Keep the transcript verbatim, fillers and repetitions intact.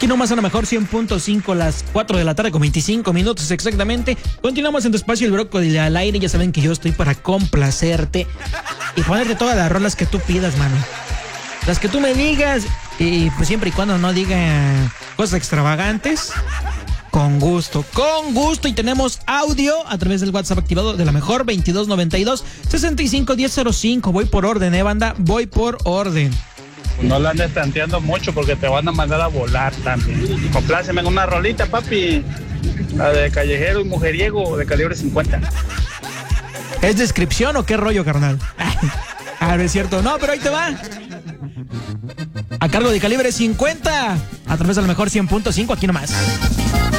Aquí nomás a lo mejor cien punto cinco, las cuatro de la tarde con veinticinco minutos exactamente. Continuamos en tu espacio El Brócoli al aire. Ya saben que yo estoy para complacerte y ponerte todas las rolas que tú pidas, mano. Las que tú me digas, y pues siempre y cuando no diga cosas extravagantes. Con gusto, con gusto. Y tenemos audio a través del WhatsApp activado de la mejor, veintidós noventa y dos, sesenta y cinco diez cero cinco. Voy por orden, eh, banda, voy por orden. No la andes tanteando mucho porque te van a mandar a volar también. Compláceme en una rolita, papi. La de Callejero y Mujeriego de calibre cincuenta. ¿Es descripción o qué rollo, carnal? Ah, no es cierto. No, pero ahí te va. A cargo de Calibre cincuenta. A través de la mejor cien punto cinco, aquí nomás.